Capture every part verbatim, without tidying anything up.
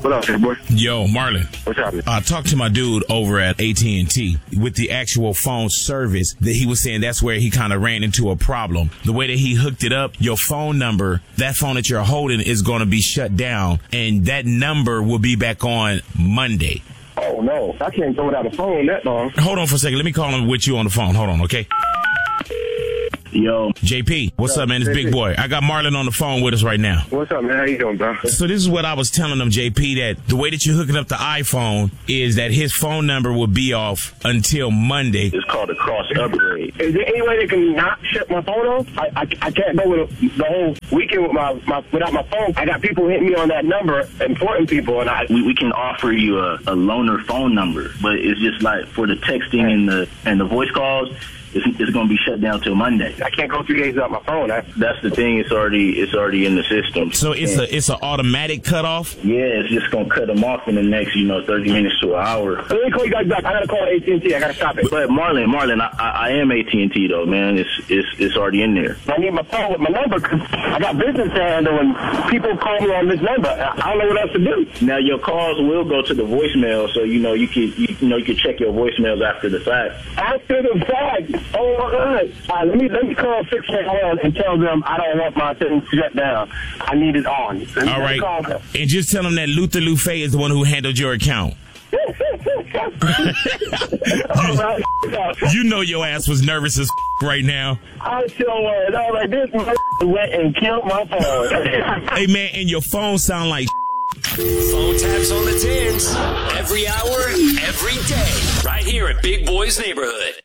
What up, hey boy? Yo, Marlon. What's happening? I uh, talked to my dude over at A T and T with the actual phone service that he was saying that's where he kind of ran into a problem. The way that he hooked it up, your phone number, that phone that you're holding is going to be shut down, and that number will be back on Monday. Oh, no. I can't go without a phone that long. Hold on for a second. Let me call him with you on the phone. Hold on, okay? Yo. J P, what's up, man? It's Big Boy. I got Marlon on the phone with us right now. What's up, man? How you doing, bro? So this is what I was telling him, J P, that the way that you're hooking up the iPhone is that his phone number will be off until Monday. It's called a cross upgrade. Is there any way they can not shut my phone off? I, I, I can't go with a, the whole weekend with my, my without my phone. I got people hitting me on that number, important people, and I we, we can offer you a, a loaner phone number, but it's just like for the texting and the and the voice calls. It's, it's going to be shut down till Monday. I can't go three days without my phone. I, That's the thing. It's already it's already in the system. So it's a it's an automatic cutoff. Yeah, it's just going to cut them off in the next, you know, thirty minutes to an hour. Let me call you guys back. I got to call A T and T. I got to stop it. But Marlon, Marlon, I, I, I am A T and T though, man. It's it's it's already in there. I need my phone with my number because I got business to handle and people call me on this number. I don't know what else to do. Now your calls will go to the voicemail, so you know you can you, you know you can check your voicemails after the fact. After the fact. Oh my God. All right, let me let me call six one one and tell them I don't want my thing shut down. I need it on. Let me, All right, call them. And just tell them that Luther Lufe is the one who handled your account. You know your ass was nervous as right now. I sure was. I was like, this went and killed my phone. Hey man, and your phone sound like phone taps on the tens every hour, every day, right here at Big Boy's Neighborhood.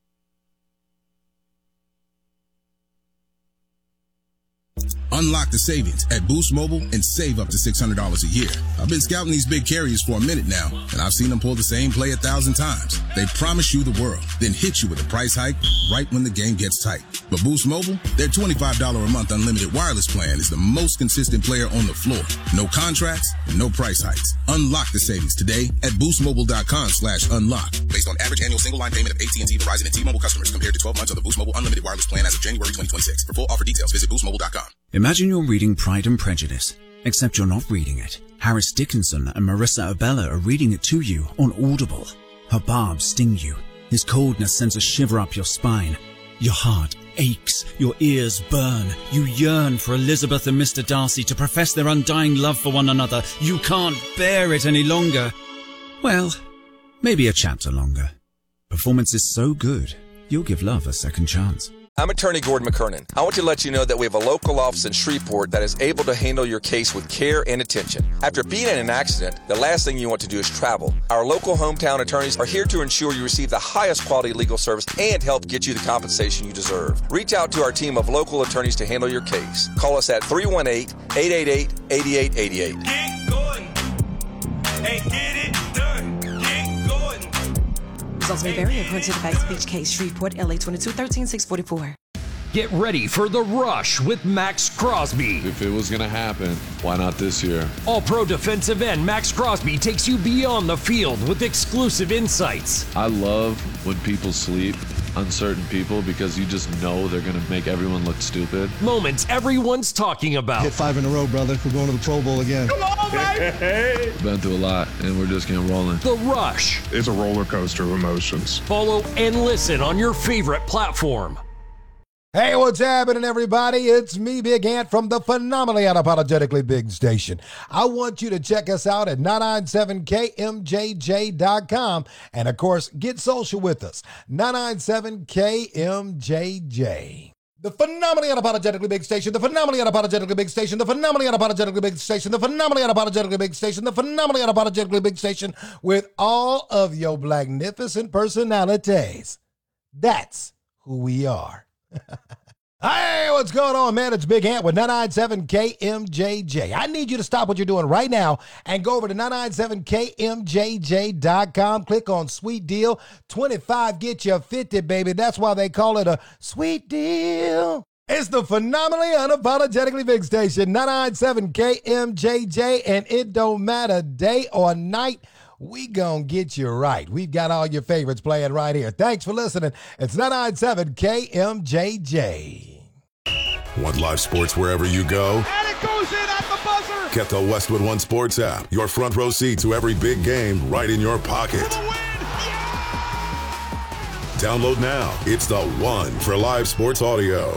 Unlock the savings at Boost Mobile and save up to six hundred dollars a year. I've been scouting these big carriers for a minute now, and I've seen them pull the same play a thousand times. They promise you the world, then hit you with a price hike right when the game gets tight. But Boost Mobile, their twenty-five dollars a month unlimited wireless plan is the most consistent player on the floor. No contracts and no price hikes. Unlock the savings today at boostmobile.com slash unlock. Based on average annual single line payment of A T and T, Verizon, and T-Mobile customers compared to twelve months of the Boost Mobile unlimited wireless plan as of January twenty twenty-six. For full offer details, visit boost mobile dot com. Imagine you're reading Pride and Prejudice, except you're not reading it. Harris Dickinson and Marissa Abella are reading it to you on Audible. Her barbs sting you. His coldness sends a shiver up your spine. Your heart aches. Your ears burn. You yearn for Elizabeth and Mister Darcy to profess their undying love for one another. You can't bear it any longer. Well, maybe a chapter longer. Performance is so good, you'll give love a second chance. I'm attorney Gordon McKernan. I want to let you know that we have a local office in Shreveport that is able to handle your case with care and attention. After being in an accident, the last thing you want to do is travel. Our local hometown attorneys are here to ensure you receive the highest quality legal service and help get you the compensation you deserve. Reach out to our team of local attorneys to handle your case. Call us at three one eight, eight eight eight, eight eight eight eight. Get going. Hey, get it done. Get going. Results may vary according to the facts of each case. Shreveport, L A twenty-two thirteen six forty-four. Get ready for The Rush with Max Crosby. If it was going to happen, why not this year? All-pro defensive end Max Crosby takes you beyond the field with exclusive insights. I love when people sleep on certain people because you just know they're going to make everyone look stupid. Moments everyone's talking about. Hit five in a row, brother. We're going to the Pro Bowl again. Come on, baby! Been through a lot, and we're just getting rolling. The Rush. It's a roller coaster of emotions. Follow and listen on your favorite platform. Hey, what's happening, everybody? It's me, Big Ant, from the phenomenally unapologetically big station. I want you to check us out at nine ninety-seven K M J J dot com. And, of course, get social with us, nine ninety-seven K M J J. The phenomenally unapologetically big station, the phenomenally unapologetically big station, the phenomenally unapologetically big station, the phenomenally unapologetically big station, the phenomenally unapologetically big station with all of your magnificent personalities. That's who we are. Hey, what's going on, man? It's Big Ant with nine ninety-seven K M J J. I need you to stop what you're doing right now and go over to nine ninety-seven K M J J dot com. Click on Sweet Deal. twenty-five get you fifty, baby. That's why they call it a sweet deal. It's the phenomenally unapologetically big station, nine ninety-seven K M J J, and it don't matter day or night. We gonna get you right. We've got all your favorites playing right here. Thanks for listening. It's nine ninety-seven K M J J. Want live sports wherever you go? And it goes in at the buzzer. Get the Westwood One Sports app. Your front row seat to every big game right in your pocket. Download now. It's the one for live sports audio.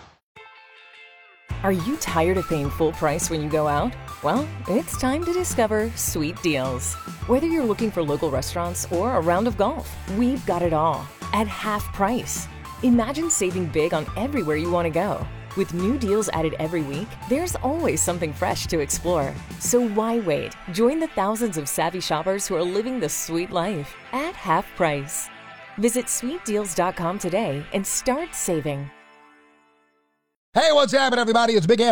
Are you tired of paying full price when you go out? Well, it's time to discover Sweet Deals. Whether you're looking for local restaurants or a round of golf, we've got it all at half price. Imagine saving big on everywhere you want to go. With new deals added every week, there's always something fresh to explore. So why wait? Join the thousands of savvy shoppers who are living the sweet life at half price. Visit sweet deals dot com today and start saving. Hey, what's happening, everybody? It's Big Ant